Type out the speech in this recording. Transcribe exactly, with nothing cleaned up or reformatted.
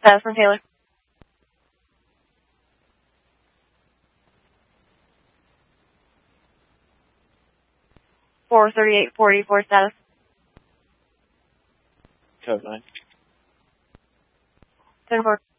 Status from Taylor. four thirty-eight forty-four status. Code nine. ten four.